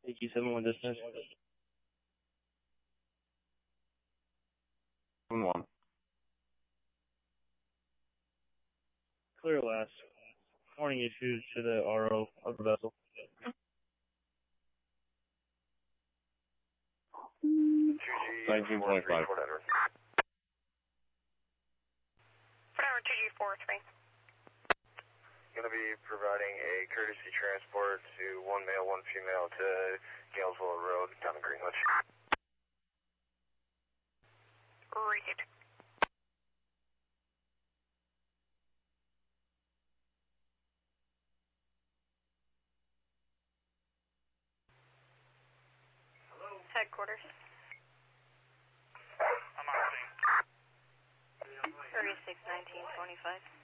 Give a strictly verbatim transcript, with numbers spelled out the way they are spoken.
A Q seven one dispatch. one. Clear last. Warning issued to the R O of the vessel. nineteen point five. Whatever, two G four three. Going to be providing a courtesy transport to one male, one female to Galesville Road down to Greenwich. Read. Hello? Headquarters. I'm on scene. thirty-six nineteen twenty-five.